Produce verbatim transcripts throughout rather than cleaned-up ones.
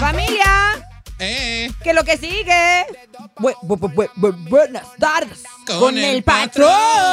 ¡Familia! Eh. Que lo que sigue. Bu- bu- bu- bu- bu- buenas tardes. Con Con, el el patrón.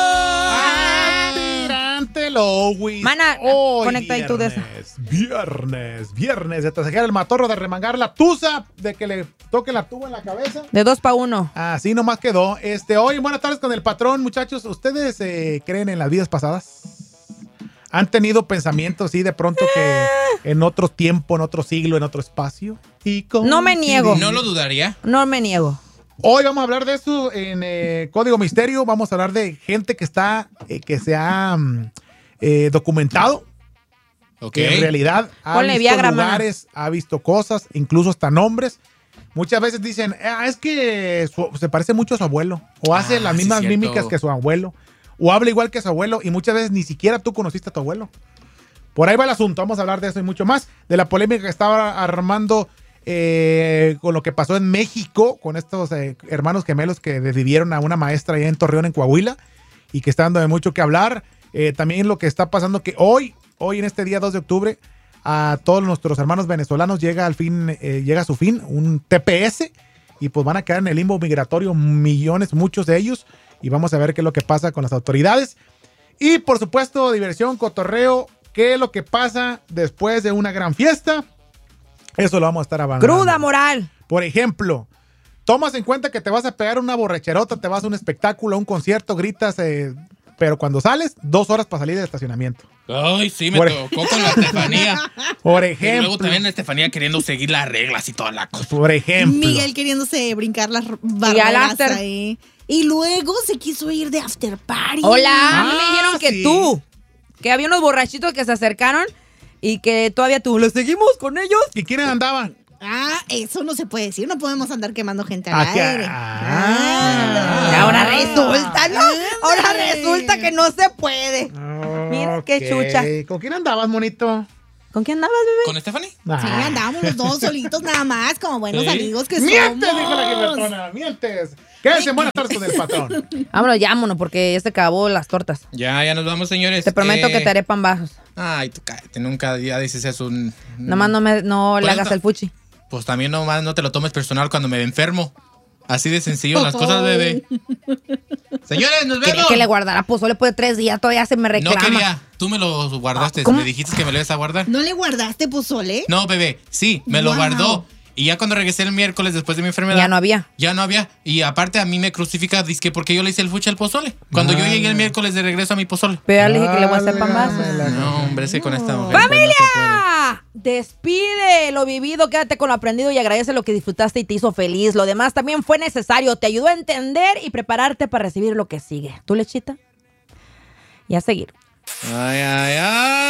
Aspirante Lowis. Mana, Hoy conecta ahí tú de viernes, viernes, viernes, de tasajear el matorro, de remangar la tusa, de que le toque la tuba en la cabeza. De dos pa' uno. Así nomás quedó. Este, hoy, buenas tardes con el patrón, muchachos. ¿Ustedes eh, creen en las vidas pasadas? ¿Han tenido pensamientos así de pronto que en otro tiempo, en otro siglo, en otro espacio? Y No me niego. No lo dudaría. No me niego. Hoy vamos a hablar de eso en eh, Código Misterio. Vamos a hablar de gente que está, eh, que se ha mm, eh, documentado. Ok. Que en realidad ha Ponle visto Viagra, lugares, ha visto cosas, incluso hasta nombres. Muchas veces dicen, ah, es que su- se parece mucho a su abuelo. O hace Ah, las sí, mismas cierto. mímicas que su abuelo. O habla igual que su abuelo. Y muchas veces ni siquiera tú conociste a tu abuelo. Por ahí va el asunto. Vamos a hablar de eso y mucho más. De la polémica que estaba armando eh, con lo que pasó en México, con estos eh, hermanos gemelos que desvivieron a una maestra allá en Torreón, en Coahuila, y que está dando de mucho que hablar. Eh, también lo que está pasando que hoy, hoy en este día dos de octubre, a todos nuestros hermanos venezolanos llega al fin, eh, llega a su fin, un T P S, y pues van a quedar en el limbo migratorio millones, muchos de ellos, y vamos a ver qué es lo que pasa con las autoridades. Y por supuesto, diversión, cotorreo, qué es lo que pasa después de una gran fiesta. Eso lo vamos a estar avanzando. Cruda moral. Por ejemplo, tomas en cuenta que te vas a pegar una borracherota, te vas a un espectáculo, a un concierto, gritas, eh, pero cuando sales, dos horas para salir del estacionamiento. Ay, sí, me Por- tocó con la Estefanía. Por Y ejemplo. luego también la Estefanía queriendo seguir las reglas y toda la cosa. Por ejemplo. Miguel queriéndose brincar las al barreras after. ahí. Y luego se quiso ir de after party. Hola, a mí Ah, me dijeron que sí. tú, que había unos borrachitos que se acercaron y que todavía tú, ¿le seguimos con ellos? ¿Y quiénes andaban? Ah, eso no se puede decir. No podemos andar quemando gente al Ah, que- aire. ah. Y ahora resulta, ¿no? Ahora Ándale. resulta que no se puede. Mira qué Ok. chucha. ¿Con quién andabas, monito? ¿Con quién andabas, bebé? ¿Con Stephanie? Sí, Ah. andábamos los dos solitos nada más, como buenos Sí. amigos que ¡Mientes, somos. dijo la Gilbertona! ¡Mientes! Quédense en buenas tardes con el patrón. Vámonos, llámonos, porque ya se acabó las tortas. Ya, ya nos vamos, señores. Te prometo Eh, que te haré pan bajos. Ay, tú cállate, nunca ya dices eso. un- Nomás no, me, no le Pues hagas no- el fuchi. Pues también nomás no te lo tomes personal cuando me enfermo. Así de sencillo las cosas, bebé. Señores, nos Quería vemos. que le guardara pozole por tres días, todavía se me No reclama. quería. Tú me lo guardaste. ¿Cómo? Me dijiste que me lo ibas a guardar. ¿No le guardaste pozole? No, bebé. Sí, me lo Wow. guardó. Y ya cuando regresé el miércoles después de mi enfermedad. Ya no había. Ya no había. Y aparte a mí me crucifica, dizque porque yo le hice el fuchi al pozole. Cuando yo llegué el miércoles de regreso a mi pozole. Pero ya le dije que le voy a hacer pan Válgame bajos. la- No, hombre, es que con esta mujer. pues, ¡Familia! no se puede. Despide lo vivido, quédate con lo aprendido y agradece lo que disfrutaste y te hizo feliz. Lo demás también fue necesario, te ayudó a entender y prepararte para recibir lo que sigue. ¿Tú, Lechita? Y a seguir. Ay, ay, ay.